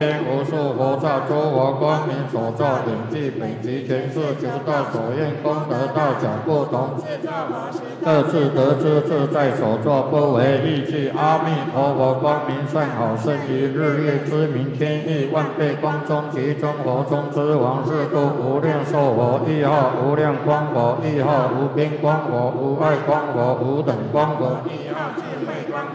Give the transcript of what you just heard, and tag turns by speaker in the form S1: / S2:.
S1: 无数佛刹诸佛光明所造演技本集前世求道所愿功德大小不同，各自得知自在所作不为意趣。阿弥陀佛，光明善好，胜于日月之明，天地万倍光中，其中佛中之王，是故无量寿佛，亦号无量光佛，亦号无边光佛，无碍光佛，无等光佛，亦号尽慧光。